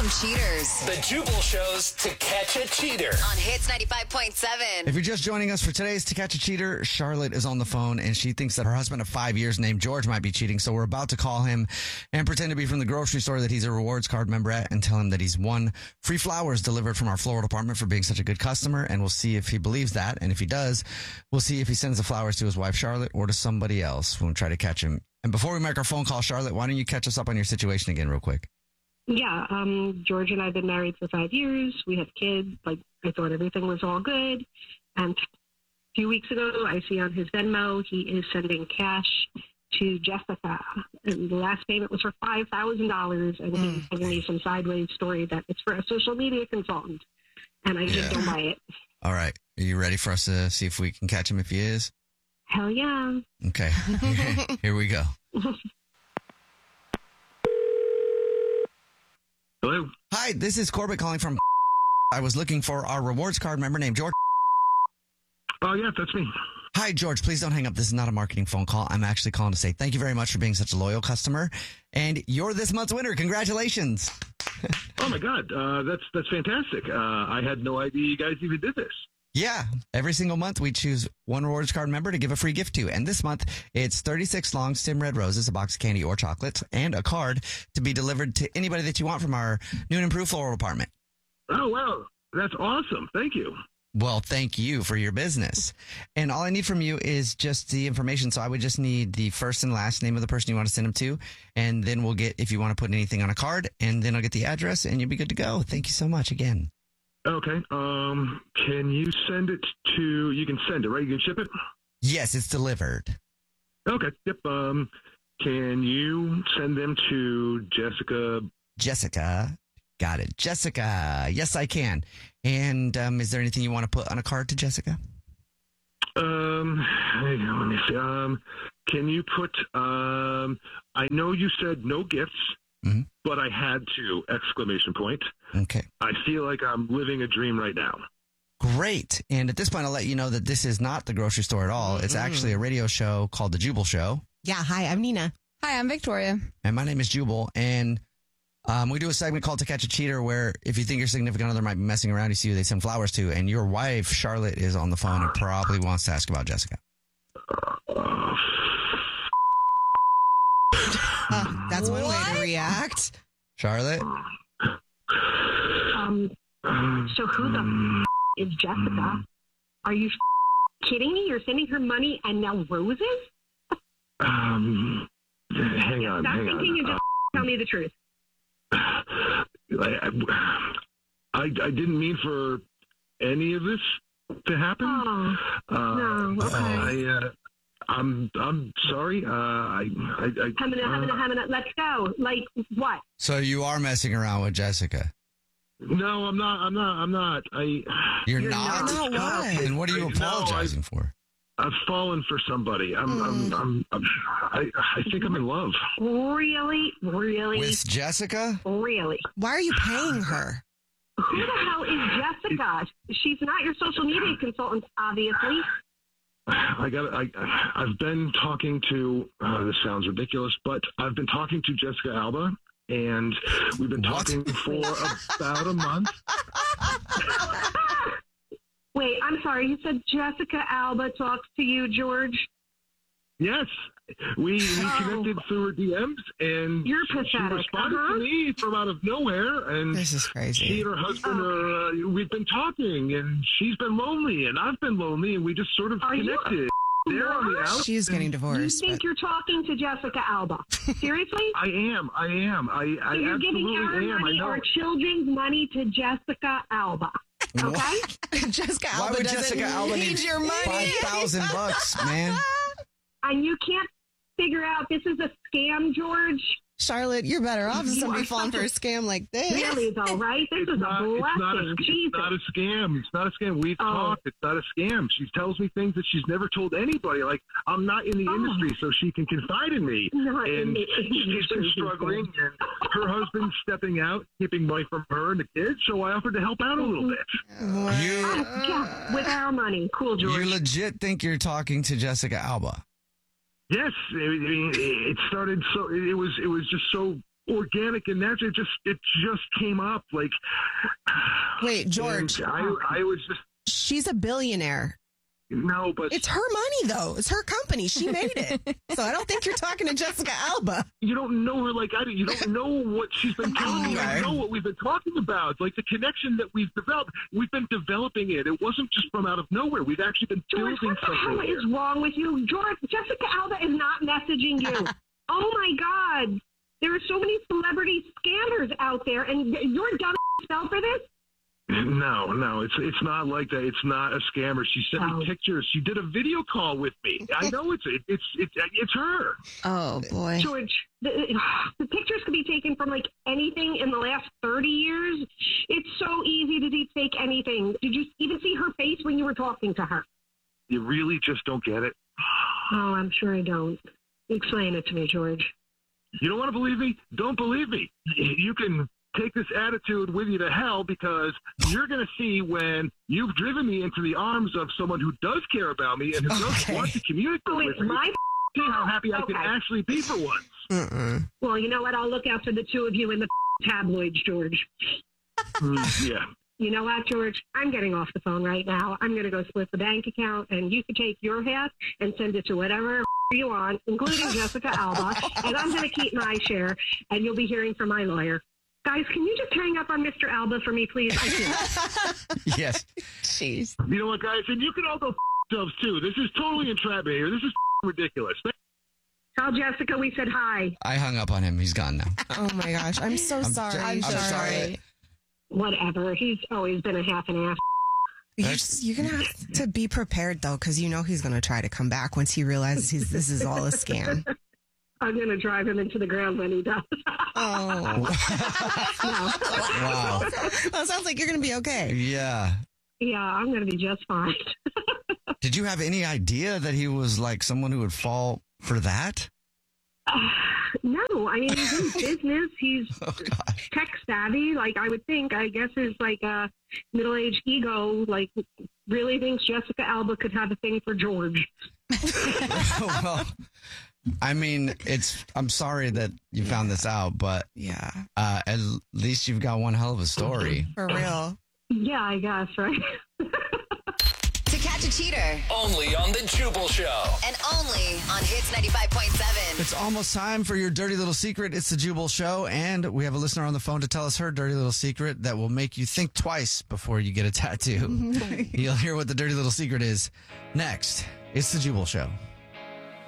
from cheaters. The Jubal Show's To Catch a Cheater. On Hits 95.7. If you're just joining us for today's To Catch a Cheater, Charlotte is on the phone and she thinks that her husband of 5 years named George might be cheating. So we're about to call him and pretend to be from the grocery store that he's a rewards card member at and tell him that he's won free flowers delivered from our floral department for being such a good customer. And we'll see if he believes that. And if he does, we'll see if he sends the flowers to his wife, Charlotte, or to somebody else. We'll try to catch him. And before we make our phone call, Charlotte, why don't you catch us up on your situation again real quick? Yeah, George and I have been married for 5 years. We have kids. Like, I thought everything was all good. And a few weeks ago, I see on his Venmo, he is sending cash to Jessica. And the last payment was for $5,000. And he's giving me some sideways story that it's for a social media consultant. And I just don't buy it. All right. Are you ready for us to see if we can catch him if he is? Hell yeah. Okay. Here we go. Hello. Hi, this is Corbett calling from. I was looking for our rewards card member named George. Oh, yeah, that's me. Hi, George. Please don't hang up. This is not a marketing phone call. I'm actually calling to say thank you very much for being such a loyal customer. And you're this month's winner. Congratulations. Oh, my God. That's fantastic. I had no idea you guys even did this. Yeah. Every single month, we choose one rewards card member to give a free gift to. And this month, it's 36 long stem red roses, a box of candy or chocolates, and a card to be delivered to anybody that you want from our new and improved floral department. Oh, wow. That's awesome. Thank you. Well, thank you for your business. And all I need from you is just the information. So I would just need the first and last name of the person you want to send them to. And then we'll get, if you want to put anything on a card, and then I'll get the address and you'll be good to go. Thank you so much again. Okay. Can you send it to, you can send it, right? You can ship it? Yes, it's delivered. Okay. Yep. Can you send them to Jessica? Jessica. Got it. Jessica. Yes, I can. And is there anything you want to put on a card to Jessica? Let me see. Can you put, I know you said no gifts, but I had to, exclamation point. Okay. I feel like I'm living a dream right now. Great. And at this point, I'll let you know that this is not the grocery store at all. It's actually a radio show called The Jubal Show. Yeah. Hi, I'm Nina. Hi, I'm Victoria. And my name is Jubal. And we do a segment called To Catch a Cheater where if you think your significant other might be messing around, you see who they send flowers to. And your wife, Charlotte, is on the phone and probably wants to ask about Jessica. That's one way to react. Charlotte? So who the is Jessica? Are you kidding me? You're sending her money and now roses? Hang on. Stop thinking and just tell me the truth. I didn't mean for any of this to happen. No. Okay. I'm sorry. Let's go. Like what? So you are messing around with Jessica? No, I'm not. You're not? No, why? And what are you apologizing for? I've fallen for somebody. I think I'm in love. Really? With Jessica? Really? Why are you paying her? Who the hell is Jessica? She's not your social media consultant, obviously. I've been talking to, this sounds ridiculous, but I've been talking to Jessica Alba, and we've been talking for about a month. Wait, I'm sorry. You said Jessica Alba talks to you, George? Yes. We connected through her DMs, and You're she pathetic. responded to me from out of nowhere. And This is crazy. she and her husband we've been talking, and she's been lonely, and I've been lonely, and we just sort of connected. They're on the outs. She's getting You divorced. think you're talking to Jessica Alba? Seriously? I am. I So you're giving our absolutely am. money, I know. our children's money to Jessica Alba. Okay? What? Jessica Why Alba would doesn't Jessica Alba need need your money. $5,000, man? And you can't figure out this is a scam, George? Charlotte, you're better off than You somebody are falling for a scam like this. Really, though, right? This is a blessing. It's not a scam. It's not a scam. We've talked. It's not a scam. She tells me things that she's never told anybody. Like, I'm not in the industry, so she can confide in me. Not in And the she's been struggling, and her husband's stepping out, keeping money from her and the kids, so I offered to help out a little bit. Yeah, with our money. Cool, George. You legit think you're talking to Jessica Alba? Yes, I mean, it started so. It was just so organic and natural. It just came up like. Wait, George. And I was just She's a billionaire. no, but It's her money, though. It's her company. She made it. So I don't think you're talking to Jessica Alba. you don't know her like I do. You don't know what she's been telling me. You don't know what we've been talking about. Like the connection that we've developed. We've been developing it. It wasn't just from out of nowhere. We've actually been George, building what the hell something. is wrong with you? George, Jessica Alba is not messaging you. Oh, my God. There are so many celebrity scammers out there, and you're dumb fell for this? No, it's not like that. It's not a scammer. She sent me pictures. She did a video call with me. I know it's her. Oh, boy. George, the pictures could be taken from like anything in the last 30 years. It's so easy to deep fake anything. Did you even see her face when you were talking to her? You really just don't get it. Oh, I'm sure I don't. Explain it to me, George. You don't want to believe me? Don't believe me. You can take this attitude with you to hell because you're going to see when you've driven me into the arms of someone who does care about me and who does want to communicate with me. See how happy I can actually be for once. Well, you know what? I'll look out for the two of you in the tabloids, George. Yeah. You know what, George? I'm getting off the phone right now. I'm going to go split the bank account, and you can take your half and send it to whatever you want, including Jessica Alba, and I'm going to keep my share, and you'll be hearing from my lawyer. Guys, can you just hang up on Mr. Alba for me, please? I can't. Yes. Jeez. You know what, guys? And you can all go yourselves, too. This is totally entrapment here. This is ridiculous. Tell Jessica we said hi. I hung up on him. He's gone now. Oh, my gosh. I'm so sorry. I'm sorry. Whatever. He's always been a half an ass. You're going to have to be prepared, though, because you know he's going to try to come back once he realizes this is all a scam. I'm going to drive him into the ground when he does. Oh. Wow. Well, it sounds like you're going to be okay. Yeah. Yeah, I'm going to be just fine. Did you have any idea that he was like someone who would fall for that? No, I mean, he's in business. He's gosh. tech savvy. Like, I would think, I guess his, like, middle-aged ego, like, really thinks Jessica Alba could have a thing for George. Well, I mean, I'm sorry that you found this out, but Yeah. at least you've got one hell of a story. For real. Yeah, I guess, right? To catch a cheater. Only on the Jubal Show. And only on Hits 95.7. It's almost time for your dirty little secret. It's the Jubal Show, and we have a listener on the phone to tell us her dirty little secret that will make you think twice before you get a tattoo. You'll hear what the dirty little secret is next. It's the Jubal Show.